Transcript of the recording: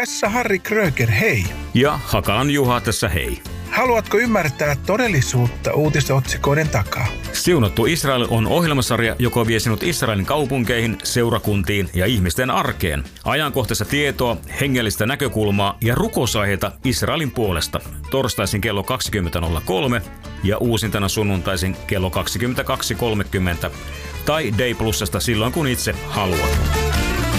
Tässä Harri Kröger, hei. Ja Hakalan Juha tässä hei. Haluatko ymmärtää todellisuutta uutisotsikoiden takaa? Siunattu Israel on ohjelmasarja, joka vie sinut Israelin kaupunkeihin, seurakuntiin ja ihmisten arkeen. Ajankohtaista tietoa, hengellistä näkökulmaa ja rukousaiheita Israelin puolesta. Torstaisin kello 20.03 ja uusintana sunnuntaisin kello 22.30 tai Day Plusasta silloin kun itse haluat.